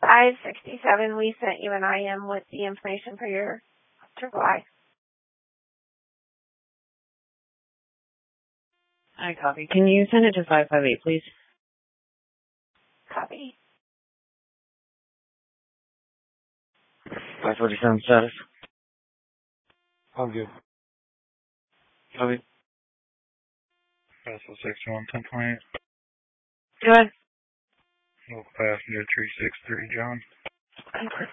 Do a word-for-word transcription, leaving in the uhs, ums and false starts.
five sixty-seven, we sent you an I M with the information for your triple I. I copy. Can you send it to five five eight, please? Copy. five forty-seven status. I'm good. Copy. Vessel sixty-one, ten twenty-eight. Go ahead. Local passenger three six three, John. Okay.